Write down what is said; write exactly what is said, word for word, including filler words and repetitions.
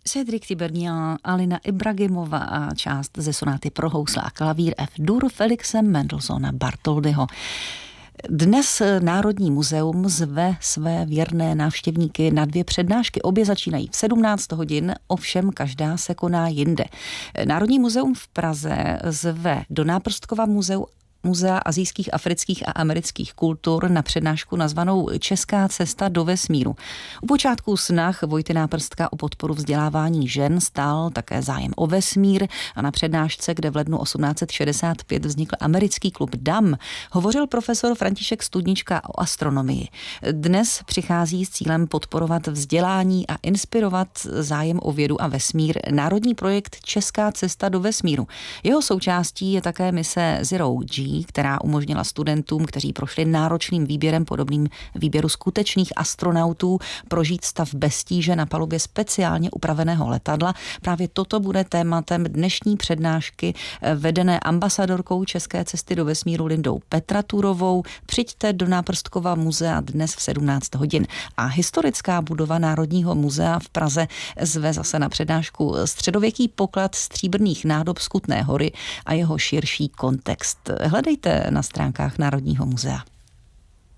Cédric Tiberghien, Alina Ibragimova a část ze sonáty pro housle a klavír F-dur Felixe Mendelssohna Bartholdyho. Dnes Národní muzeum zve své věrné návštěvníky na dvě přednášky. Obě začínají v sedmnáct hodin, ovšem každá se koná jinde. Národní muzeum v Praze zve do Náprstkova muzeu Muzea asijských, afrických a amerických kultur na přednášku nazvanou Česká cesta do vesmíru. U počátku snah Vojty Náprstka o podporu vzdělávání žen stál také zájem o vesmír a na přednášce, kde v lednu osmnáct set šedesát pět vznikl americký klub dam, hovořil profesor František Studnička o astronomii. Dnes přichází s cílem podporovat vzdělání a inspirovat zájem o vědu a vesmír národní projekt Česká cesta do vesmíru. Jeho součástí je také mise Zero G, která umožnila studentům, kteří prošli náročným výběrem podobným výběru skutečných astronautů, prožít stav bez tíže na palubě speciálně upraveného letadla. Právě toto bude tématem dnešní přednášky vedené ambasadorkou České cesty do vesmíru Lindou Petraturovou. Přijďte do Náprstkova muzea dnes v sedmnáct hodin. A historická budova Národního muzea v Praze zve zase na přednášku středověký poklad stříbrných nádob z Kutné Hory a jeho širší kontext. Hledejte na stránkách Národního muzea.